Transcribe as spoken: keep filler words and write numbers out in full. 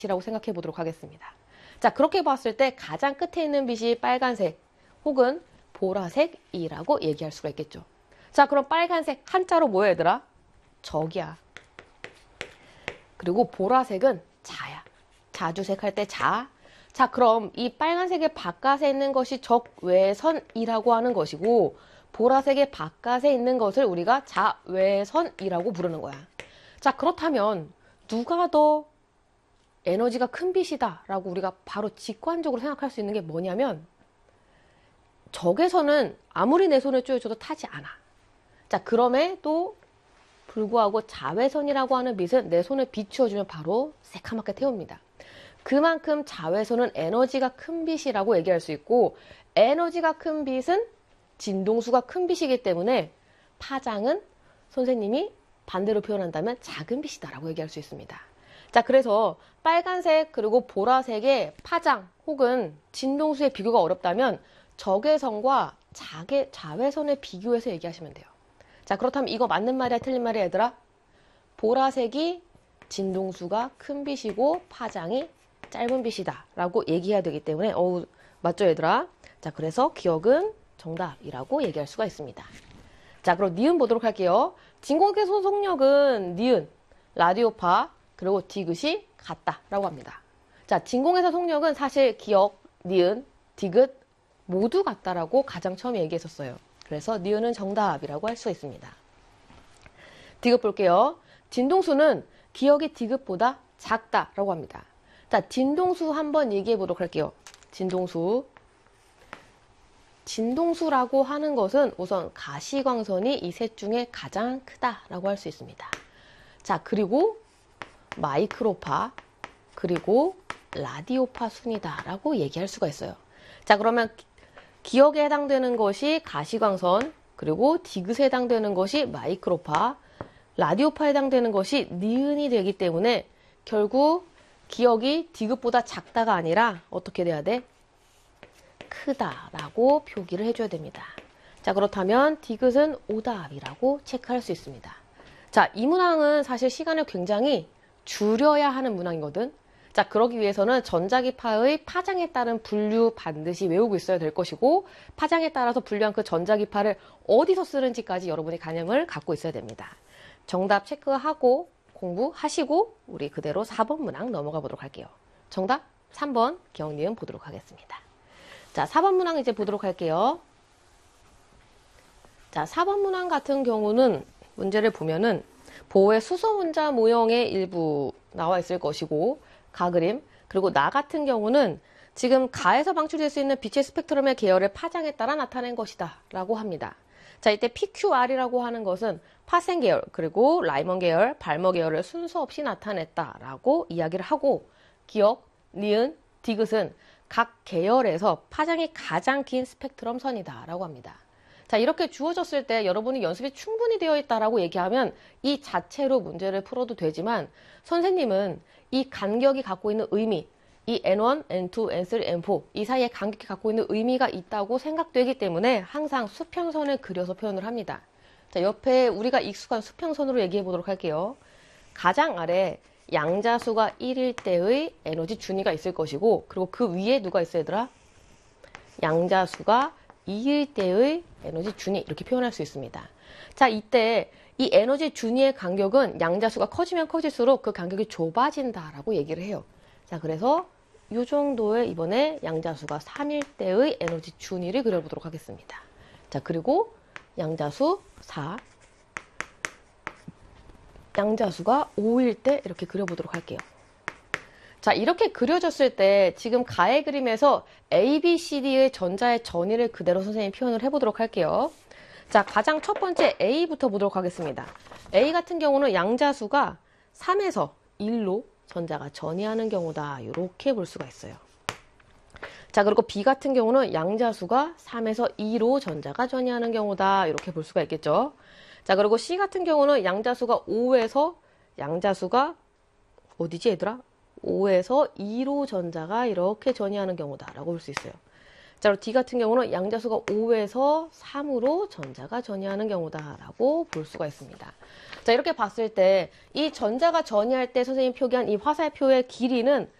빛이라고 생각해 보도록 하겠습니다. 자, 그렇게 봤을 때 가장 끝에 있는 빛이 빨간색 혹은 보라색이라고 얘기할 수가 있겠죠. 자, 그럼 빨간색 한자로 뭐야 얘들아? 적이야. 그리고 보라색은 자야. 자주색 할 때 자. 자, 그럼 이 빨간색의 바깥에 있는 것이 적외선이라고 하는 것이고 보라색의 바깥에 있는 것을 우리가 자외선이라고 부르는 거야. 자, 그렇다면 누가 더 에너지가 큰 빛이다 라고 우리가 바로 직관적으로 생각할 수 있는 게 뭐냐면 적외선은 아무리 내 손을 쪼여줘도 타지 않아. 자, 그럼에도 불구하고 자외선이라고 하는 빛은 내 손을 비추어주면 바로 새카맣게 태웁니다. 그만큼 자외선은 에너지가 큰 빛이라고 얘기할 수 있고 에너지가 큰 빛은 진동수가 큰 빛이기 때문에 파장은 선생님이 반대로 표현한다면 작은 빛이다라고 얘기할 수 있습니다. 자, 그래서 빨간색 그리고 보라색의 파장 혹은 진동수의 비교가 어렵다면 적외선과 자외, 자외선의 비교해서 얘기하시면 돼요. 자, 그렇다면 이거 맞는 말이야 틀린 말이야 얘들아? 보라색이 진동수가 큰 빛이고 파장이 짧은 빛이다 라고 얘기해야 되기 때문에 어우 맞죠 얘들아? 자, 그래서 기억은 정답이라고 얘기할 수가 있습니다. 자, 그럼 니은 보도록 할게요. 진공의 소속력은 니은, 라디오파, 그리고 디귿이 같다라고 합니다. 자, 진공에서 속력은 사실 기억, 니은, 디귿 모두 같다라고 가장 처음에 얘기했었어요. 그래서 니은은 정답이라고 할 수 있습니다. 디귿 볼게요. 진동수는 기억이 디귿보다 작다라고 합니다. 자, 진동수 한번 얘기해 보도록 할게요. 진동수. 진동수라고 하는 것은 우선 가시광선이 이 셋 중에 가장 크다라고 할 수 있습니다. 자, 그리고 마이크로파, 그리고 라디오파 순이다라고 얘기할 수가 있어요. 자, 그러면 기억에 해당되는 것이 가시광선, 그리고 디귿에 해당되는 것이 마이크로파, 라디오파에 해당되는 것이 니은이 되기 때문에 결국 기억이 디귿보다 작다가 아니라 어떻게 돼야 돼? 크다라고 표기를 해줘야 됩니다. 자, 그렇다면 디귿은 오답이라고 체크할 수 있습니다. 자, 이 문항은 사실 시간을 굉장히 줄여야 하는 문항이거든. 자, 그러기 위해서는 전자기파의 파장에 따른 분류 반드시 외우고 있어야 될 것이고 파장에 따라서 분류한 그 전자기파를 어디서 쓰는지까지 여러분의 개념을 갖고 있어야 됩니다. 정답 체크하고 공부하시고 우리 그대로 사 번 문항 넘어가 보도록 할게요. 정답 삼 번 기억, 니은 보도록 하겠습니다. 자, 사 번 문항 이제 보도록 할게요. 자, 사 번 문항 같은 경우는 문제를 보면은 보호의 수소 문자 모형의 일부 나와 있을 것이고 가그림, 그리고 나 같은 경우는 지금 가에서 방출될 수 있는 빛의 스펙트럼의 계열을 파장에 따라 나타낸 것이다 라고 합니다. 자, 이때 피큐알이라고 하는 것은 파생 계열, 그리고 라이먼 계열, 발머 계열을 순서 없이 나타냈다 라고 이야기를 하고 기억, 니은, 디귿은 각 계열에서 파장이 가장 긴 스펙트럼 선이다 라고 합니다. 자, 이렇게 주어졌을 때 여러분이 연습이 충분히 되어 있다라고 얘기하면 이 자체로 문제를 풀어도 되지만 선생님은 이 간격이 갖고 있는 의미, 이 엔 원, 엔 투, 엔 쓰리, 엔 포 이 사이에 간격이 갖고 있는 의미가 있다고 생각되기 때문에 항상 수평선을 그려서 표현을 합니다. 자, 옆에 우리가 익숙한 수평선으로 얘기해 보도록 할게요. 가장 아래 양자수가 일일 때의 에너지 준위가 있을 것이고 그리고 그 위에 누가 있어야 되더라? 양자수가 이일 때의 에너지 준위 이렇게 표현할 수 있습니다. 자, 이때 이 에너지 준위의 간격은 양자수가 커지면 커질수록 그 간격이 좁아진다라고 얘기를 해요. 자, 그래서 이 정도의 이번에 양자수가 삼일 때의 에너지 준위를 그려보도록 하겠습니다. 자, 그리고 양자수 사, 양자수가 오일 때 이렇게 그려보도록 할게요. 자, 이렇게 그려졌을 때 지금 가의 그림에서 A, B, C, D의 전자의 전위를 그대로 선생님이 표현을 해보도록 할게요. 자, 가장 첫 번째 A부터 보도록 하겠습니다. A 같은 경우는 양자수가 삼에서 일로 전자가 전이하는 경우다. 이렇게 볼 수가 있어요. 자, 그리고 B 같은 경우는 양자수가 삼에서 이로 전자가 전이하는 경우다. 이렇게 볼 수가 있겠죠. 자, 그리고 C 같은 경우는 양자수가 오에서 양자수가 어디지 얘들아? 오에서 이로 전자가 이렇게 전이하는 경우다 라고 볼 수 있어요. 자, 그리고 D 같은 경우는 양자수가 오에서 삼으로 전자가 전이하는 경우다라고 볼 수가 있습니다. 자, 이렇게 봤을 때 이 전자가 전이할 때 선생님이 표기한 이 화살표의 길이는